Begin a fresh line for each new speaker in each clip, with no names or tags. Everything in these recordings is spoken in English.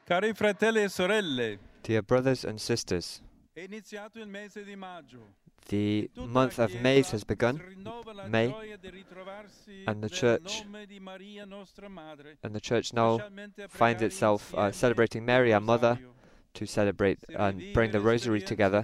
Cari fratelli e sorelle,
Dear brothers and sisters,
è iniziato il mese di maggio.
the month of May has begun, May, and the church now finds itself celebrating Mary, our mother, to celebrate and bring the rosary together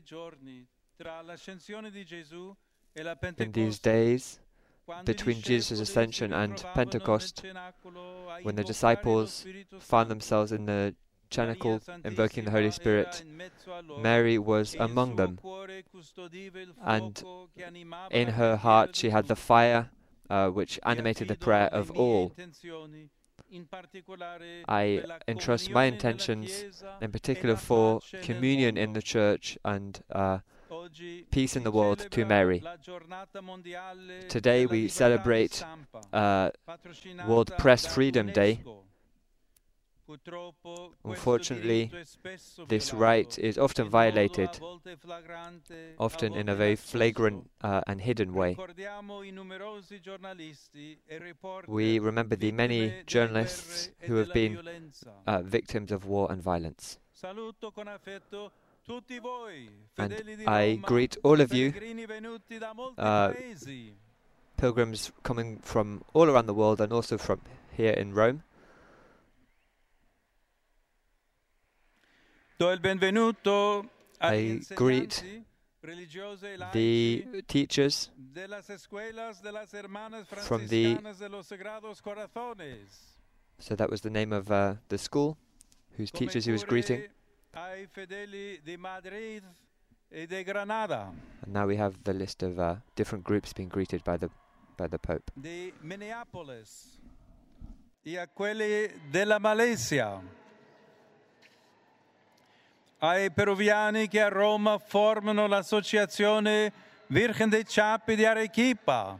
in these days between Jesus' ascension and Pentecost, when the disciples found themselves in the cenacle invoking the Holy Spirit. Mary was among them, and in her heart she had the fire which animated the prayer of all. I entrust my intentions, in particular for communion in the church and peace in the world, to Mary. Today we celebrate World Press Freedom Day. Unfortunately, this right is often violated, often in a very flagrant and hidden way. We remember the many journalists who have been victims of war and violence. And I greet all of you, pilgrims coming from all around the world and also from here in Rome. I greet the teachers from the... So that was the name of the school, whose teachers he was greeting. And now we have the list of different groups being greeted by the Pope.
Di Minneapolis e a quelli della Malesia, ai peruviani che a Roma formano l'associazione Virgen dei Ciappi di Arequipa.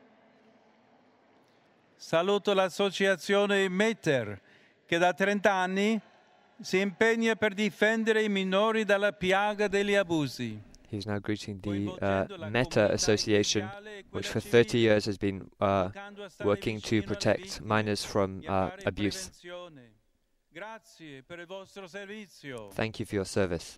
Saluto l'associazione Meter, che da 30 anni si impegna per difendere I minori dalla piaga degli abusi.
He's now greeting the Meta Association, which for 30 years has been working to protect minors from abuse. Thank you for your service.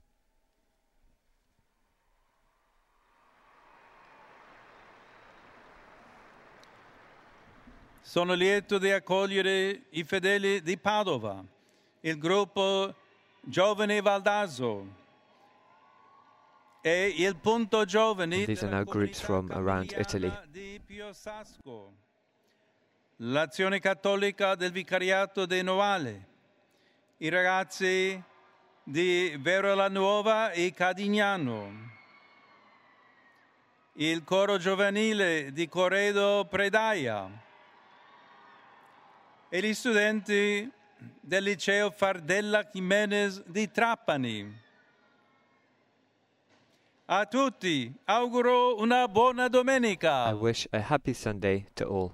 Sono lieto di accogliere I fedeli di Padova, il gruppo Giovani Valdaso e il Punto Giovani.
These are now groups from around Italy.
L'Azione Cattolica del Vicariato dei Noale, I ragazzi di Vero la Nuova e Cadignano, il coro giovanile di Corredo Predaia e gli studenti del liceo Fardella Jimenez di Trapani. A tutti auguro una buona domenica.
I wish a happy Sunday to all.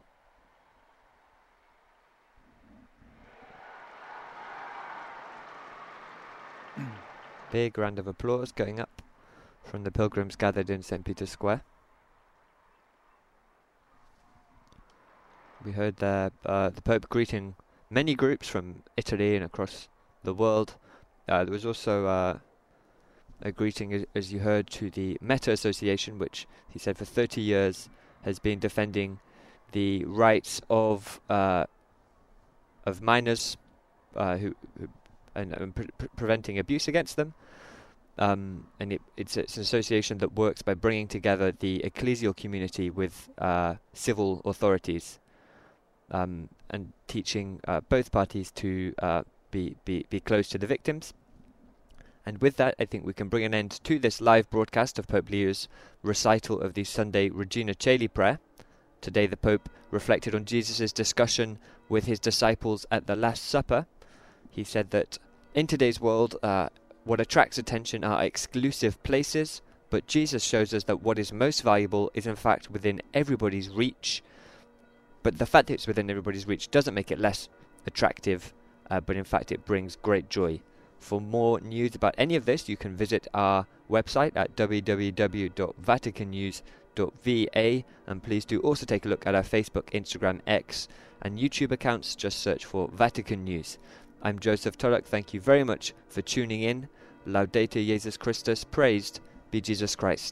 Big round of applause going up from the pilgrims gathered in St. Peter's Square. We heard the Pope greeting many groups from Italy and across the world. There was also a greeting, as you heard, to the Meta Association, which he said for 30 years has been defending the rights of minors who preventing abuse against them. And it's an association that works by bringing together the ecclesial community with civil authorities, and teaching both parties to be close to the victims. And with that, I think we can bring an end to this live broadcast of Pope Leo's recital of the Sunday Regina Caeli prayer. Today the Pope reflected on Jesus' discussion with his disciples at the Last Supper. He said that in today's world, what attracts attention are exclusive places, but Jesus shows us that what is most valuable is in fact within everybody's reach. But the fact that it's within everybody's reach doesn't make it less attractive, but in fact it brings great joy. For more news about any of this, you can visit our website at www.vaticannews.va, and please do also take a look at our Facebook, Instagram, X and YouTube accounts. Just search for Vatican News. I'm Joseph Tulloch. Thank you very much for tuning in. Laudetur Jesus Christus. Praised be Jesus Christ.